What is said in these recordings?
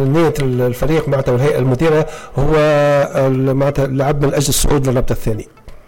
نية الفريق معناتها والهيئة المديرة هو معناتها اللعب من أجل الصعود للرابطة الثاني.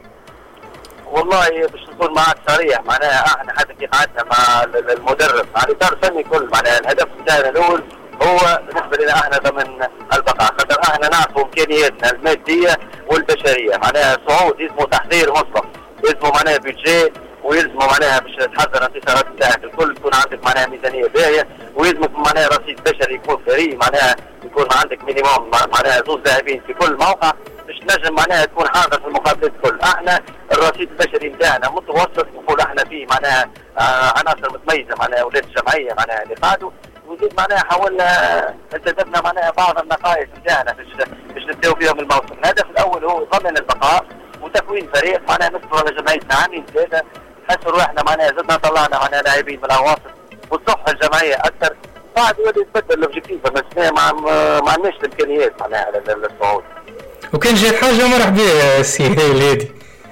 والله باش نكون معك صريح معناها احنا حتى في قعدنا مع المدرب مع الاطار الفني كل معناها الهدف بتاعنا الاول هو بالنسبه لنا احنا ضمن البقاء، خاطر احنا نعرفوا امكانياتنا الماديه والبشريه، معناها صعود يلزموا تحضير مسبق، يلزموا معناها بيدجي، ويلزموا معناها باش تحضر الانتصارات بتاعك الكل تكون عندك معناها ميزانيه باهيه، ويلزمك معناها رصيد بشري يكون فري، معناها يكون عندك مينيموم معناها زوج لاعبين في كل موقع باش تنجم معناها تكون حاضر في المقابلات الكل. احنا الرصيد البشري نتاعنا متوسط، نقول احنا فيه معناها عناصر متميزه معناها ولاد الجمعيه معناها اللي قعدوا، وزيد معناها حاولنا انتدبنا معناها بعض النقائص نتاعنا باش نبداو فيهم الموسم. الهدف الاول هو ضمن البقاء وتكوين فريق معناها نصبروا على جمعيتنا عامين ثلاثه، نحسوا روحنا معناها زدنا طلعنا معناها لاعبين من العواصف والصحه الجمعيه اكثر، بعد يولي يتبدل الاوبجيكتيف، بس ما عندناش الامكانيات معناها للصعود. وكان جات حاجه مرحبا سي الهادي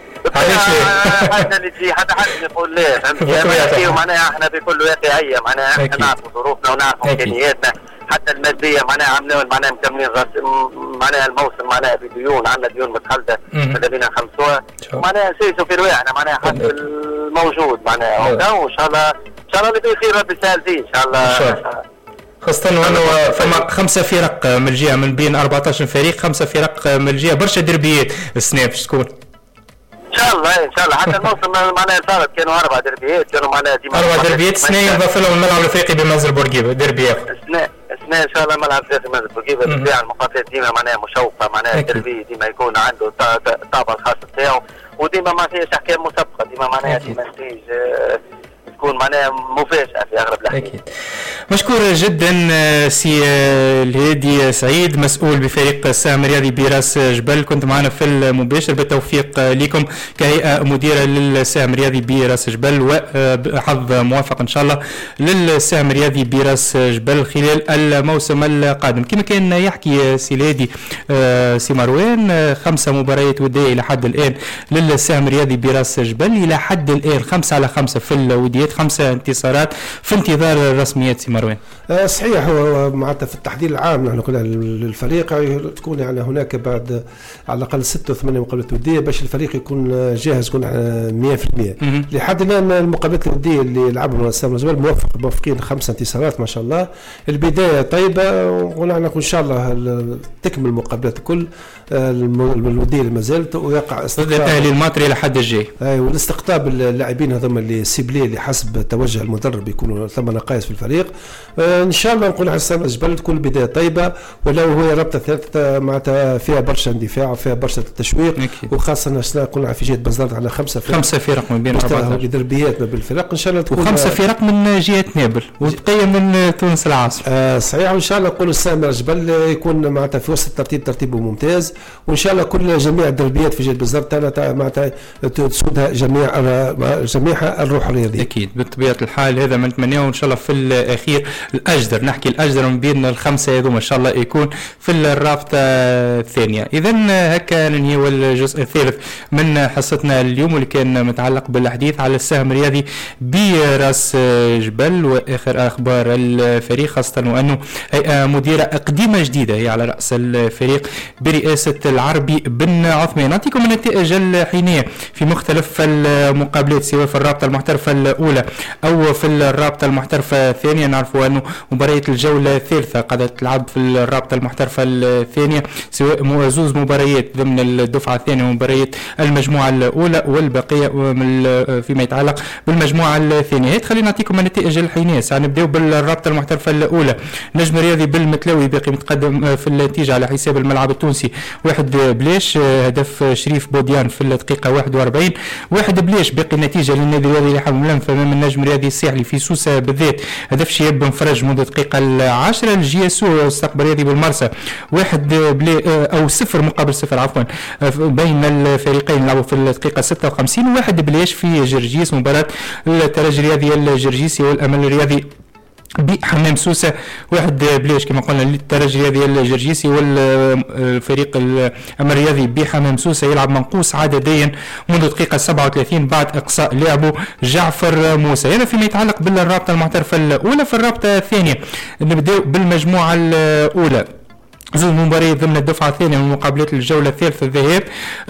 حتى اللي تجي حتى حد يقول لا، فهمتني؟ معناها احنا بكل واقعيه معناها احنا نعرفوا ظروفنا ونعرفوا امكانياتنا حتى الماديه معناها عملوا معناها مكملين معناها الموسم معناها بديون، عندنا ديون متخلده ماذا بينا نخلصوها معناها نسيسوا في رواحنا معناها حتى الموجود معناها وان شاء الله اللي بخير ربي يسهل فيه ان شاء الله. خاصة وانه فما 5 فرق من الجهة من بين 14 فريق، 5 فرق من الجهة برشا دربيات السنة باش تكون ان شاء الله حتى الموسم معناها صارت كانوا 4 دربيات، كانوا معناها ديما 4 دربيات السنة يضاف لهم الملعب الافريقي بمنزل بورقيبة دربي اخر السنة ان شاء الله ملعب افريقي بمنزل بورقيبة بتاع المقابلات ديما معناها مشوقة، معناها الدربي ديما يكون عنده الطابع الخاص بتاعه، وديما ما فيهاش احكام مسبقة، ديما معناها ديما نتيج تكون معناها مفاجأة في أغلب الأحيان. أكيد. مشكور جدا سي الهادي سعيد مسؤول بفريق السهم الرياضي براس جبل، كنت معنا في المباشر، بالتوفيق لكم كهيئة مديرة للسهم الرياضي براس جبل، وحظ موافق إن شاء الله للسهم الرياضي براس جبل خلال الموسم القادم. كما كان يحكي سي الهادي سي مروان 5 مباريات ودية إلى حد الآن للسهم الرياضي براس جبل، إلى حد الآن 5-5 في الوديات، 5 انتصارات في انتظار الرسميات سي مروان. صحيح، هو معناتها في التحضير العام نحن قلنا للفريق تكون يعني هناك بعد على الاقل 6 و 8 مقابلات وديه باش الفريق يكون جاهز يكون 100%. لحد الان المقابلات الوديه اللي لعبهم السهم الجبل موفقين 5 انتصارات ما شاء الله، البدايه طيبه، ونحن ان شاء الله تكمل المقابلات الكل الوديه اللي ما زالت، ويقع ضد الاهلي الماطري لحد الجاي. والاستقطاب اللاعبين هذوما اللي سيبلي اللي حسب توجه المدرب يكونوا ثم نقائص في الفريق. ان شاء الله نقول على السهم الجبل تكون بدايه طيبه، ولو هو رابطه ثالثه معناتها فيها برشا اندفاع وفيها برشا تشويق، وخاصه قلنا في جهه بزرت على 5 فرق من بين 4 دربيات ما بين الفرق، ان شاء الله تكون 5 فرق من جهه نابل والبقيه من تونس العاصمه. صحيح، وان شاء الله نقول السهم الجبل يكون معناتها في وسط ترتيبه ممتاز، وان شاء الله كل جميع الدربيات في جهه بزرت معناتها تسودها جميعها الروح الرياضيه. اكيد بطبيعه الحال هذا ما نتمناه، وان شاء الله في الاخير الاجدر من بين ال5 هذوما ان شاء الله يكون في الرابطه الثانيه. اذا هكا ننهي الجزء الثالث من حصتنا اليوم، واللي كان متعلق بالحديث على السهم الرياضي براس جبل واخر اخبار الفريق، خاصه وانه هيئه مديره قديمه جديده هي على راس الفريق برئاسه العربي بن عثمان. نعطيكم النتائج الحينيه في مختلف المقابلات سواء في الرابطه المحترفه الاولى او في الرابطه المحترفه الثانيه. نعرفوا انه مباريات الجوله الثالثه قد تلعب في الرابطه المحترفه الثانيه، سواء زوز مباريات ضمن الدفعه الثانيه ومباريات المجموعه الاولى، والبقيه فيما يتعلق بالمجموعه الثانيه. خلينا نعطيكم النتائج الحينيه. سنبداو بالرابطه المحترفه الاولى. نجم رياضي بالمتلوي باقي متقدم في النتيجه على حساب الملعب التونسي 1 بلاش، هدف شريف بوديان في الدقيقه 41. 1 بلاش باقي النتيجه للنادي الرياضي اللي حمل الانف امام النجم الرياضي الساحلي في سوسه بالذات، هدف شهاب بن فرج منذ الدقيقه 10. الجياسو استقبل رياضي بالمرسى 0-0 عفوا بين الفريقين لعبوا في الدقيقه 56. 1 بلاش في جرجيس مباراه الترجي الرياضي الجرجيسي والامل الرياضي بحمام سوسه 1-0 كما قلنا للترجي الرياضي الجرجيسي. والفريق الامر الرياضي بحمام سوسه يلعب منقوص عدديا منذ دقيقه 37 بعد اقصاء لاعبه جعفر موسى. هذا فيما يتعلق بالرابطه المحترفه الاولى. في الرابطه الثانيه نبداو بالمجموعه الاولى، زوج مباريات ضمن الدفعة الثانية من مقابلات الجولة الثالثة الذهاب.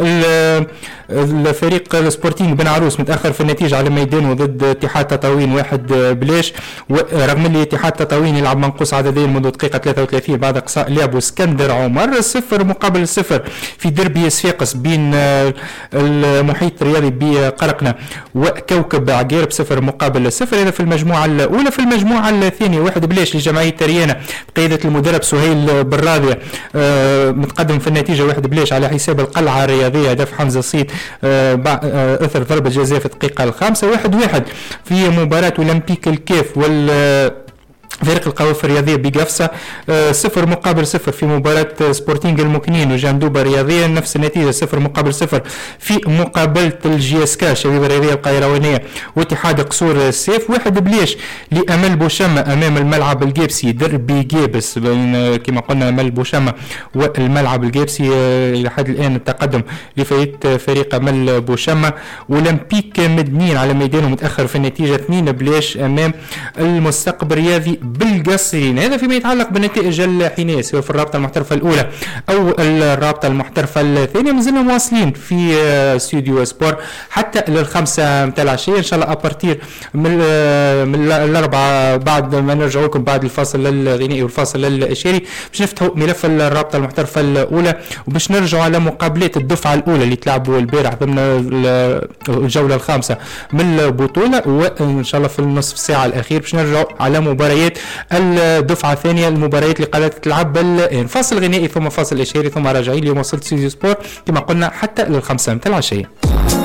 الفريق السبورتينغ بن عروس متأخر في النتيجة على ميدانه ضد اتحاد تطاوين 1-0، ورغم اللي اتحاد تطاوين يلعب منقوص عدديا منذ دقيقة 33 بعد اقصاء لاعبه اسكندر عمر 0-0 في دربي صفاقس بين المحيط الرياضي بقرقنة وكوكب عقارب 0-0. هذا في المجموعة الأولى. في المجموعة الثانية 1-0 لجمعية تريانة بقيادة المدرب سهيل بالراضي متقدم في النتيجة 1-0 على حساب القلعة الرياضية، هدف حمزة صيد أثر ضربة جزاء في الدقيقة 5. 1-1 في مباراة أولمبيك الكيف فريق القوافل الرياضية بقفصة 0-0 في مباراة سبورتينغ المكنين وجندوبة رياضية، نفس النتيجة 0-0 في مقابلة الجياسكا شبيبة الرياضية القيروانية واتحاد قصور السيف. 1-0 لأمل بوشمة أمام الملعب الجيبسي دربي جيبس بين كما قلنا أمل بوشمة والملعب الجيبسي. إلى حد الآن التقدم لفريق أمل بوشمة. أولمبيك مدنين على ميدانه متأخر في النتيجة 2-0 أمام المستقبل الرياضي بالقصرين. هذا فيما يتعلق بالنتائج الحينية سواء في الرابطة المحترفة الأولى أو الرابطة المحترفة الثانية. مازلنا مواصلين في استوديو سبور حتى للخمسة متاع العشية إن شاء الله أبارتير من الأربعة بعد ما نرجع لكم بعد الفاصل الغنائي والفاصل الإشاري باش نفتحوا ملف الرابطة المحترفة الأولى وباش نرجعوا على مقابلات الدفعة الأولى اللي تلعبوا البارح ضمن الجولة الخامسة من البطولة، وإن شاء الله في النصف ساعة الأخير باش نرجعوا على مباريات الدفعة الثانية المباريات اللي قادت تلعب الآن. فاصل غنائي ثم فاصل إشاري ثم راجعين. اليوم وصلت سيزيو سبور كما قلنا حتى للخمسة متاع العشية.